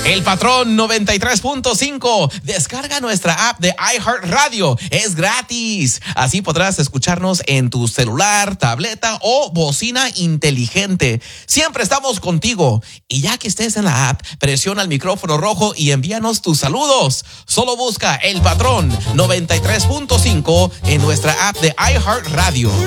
El Patrón 93.5. Descarga nuestra app de iHeartRadio. Es gratis. Así podrás escucharnos en tu celular, tableta o bocina inteligente. Siempre estamos contigo. Y ya que estés en la app, presiona el micrófono rojo y envíanos tus saludos. Solo busca El Patrón 93.5 en nuestra app de iHeartRadio.